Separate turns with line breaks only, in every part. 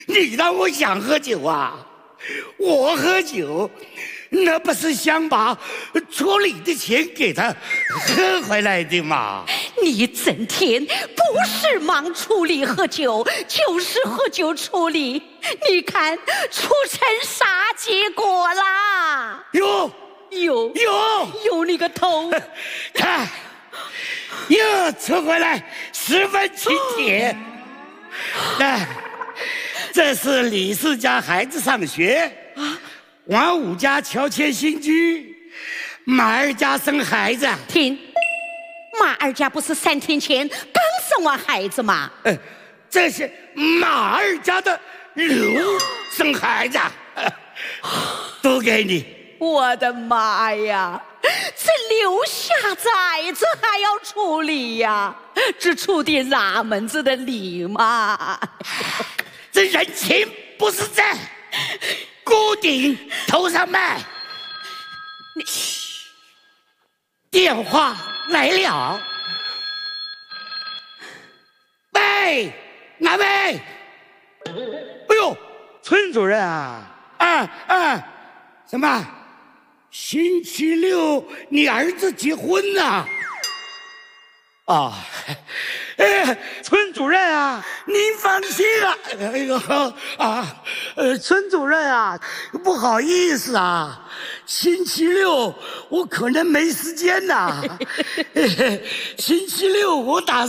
你让我想喝酒啊？我喝酒，那不是想把处理的钱给他喝回来的吗？
你整天不是忙处理喝酒，就是喝酒处理，你看出成啥结果啦？有你个头！
看，又出回来10分请帖。这是李四家孩子上学，王五家乔迁新居，马二家生孩子。
停！马二家不是3天前刚生完孩子吗？
这是马二家的刘生孩子，都给你。
我的妈呀！这留下崽子还要处理呀？这处的哪门子的理嘛？
这人情不是在锅顶头上卖。电话来了，喂，哪位？哎呦，村主任啊！什么？星期6你儿子结婚呐？村主任啊，您放心啊，村主任啊，不好意思啊，星期6我可能没时间呐。星期6我打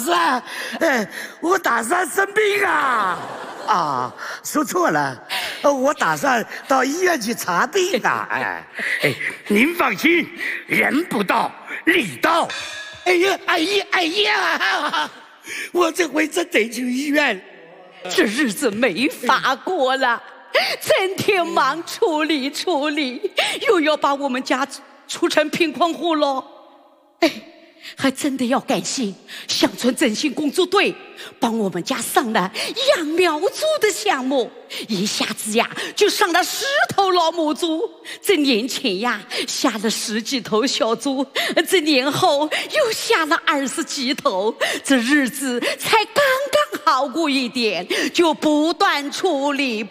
算生病啊，说错了，我打算到医院去查病啊。您放心，人不到，礼到。哎呀！我这回真得去医院，
这日子没法过了，整天忙处理，又要把我们家出成贫困户喽。还真的要感谢乡村振兴工作队帮我们家上了养苗猪的项目，一下子呀就上了10头老母猪，这年前呀下了10几头小猪，这年后又下了20几头，这日子才刚刚好过一点，就不断处理。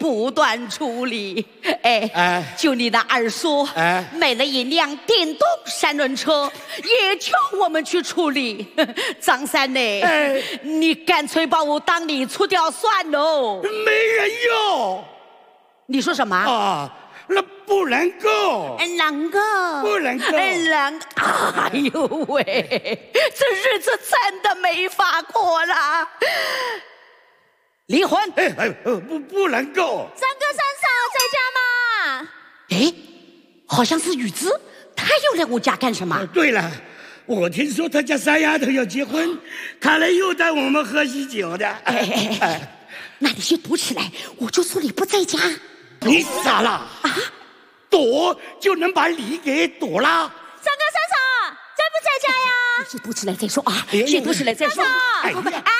就你的二叔买了一辆电动3轮车，也叫我们去处理。张三呢，你干脆把我当你出掉算喽。
没人要。
你说什么？
那不能够。
不能够。哎呦喂，这日子真的没法过了。离婚。
不能够。
三哥三嫂在家吗？
好像是雨芝，她又来我家干什么？
对了，我听说他家三丫头要结婚，看来又带我们喝喜酒的。
那你先躲起来，我就说你不在家。
你傻了躲就能把你给躲了？
三哥三嫂在不在家呀？
先躲起来再说啊，先躲起来再说。
来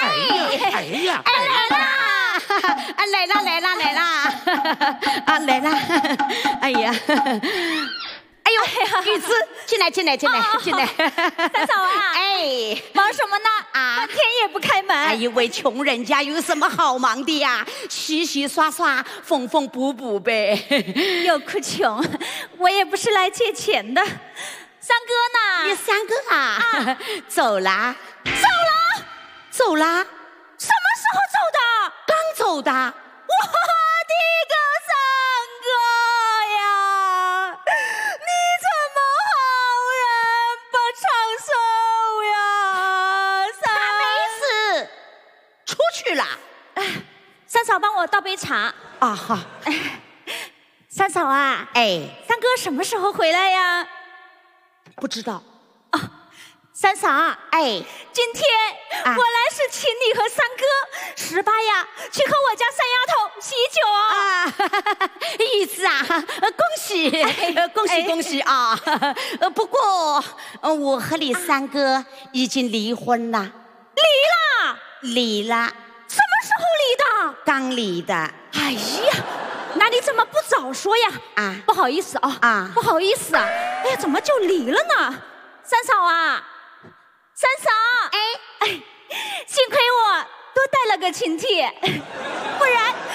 了。哎呀！哎呦，雨芝，进来。
三嫂啊，忙什么呢？半天也不开门。
哎，因为穷人家有什么好忙的呀？洗洗刷刷，缝缝补补呗。
又哭穷，我也不是来借钱的。三哥呢？
你三哥啊？走啦？什么时候走的？刚走的。
我的个三哥呀！你怎么好人不长寿呀？
他没死，出去了。
三嫂帮我倒杯茶。
好。
三嫂啊，三哥什么时候回来呀？
不知道。
三嫂，今天我来是请你和三哥18呀去和我家三丫头喜酒
意思啊，恭喜啊！不过我和你三哥已经离婚了。离了。
什么时候离的？
刚离的。
哎呀，那你怎么不早说呀？不好意思不好意思啊！哎呀，怎么就离了呢？三嫂啊！三嫂，幸亏我多带了个请帖，不然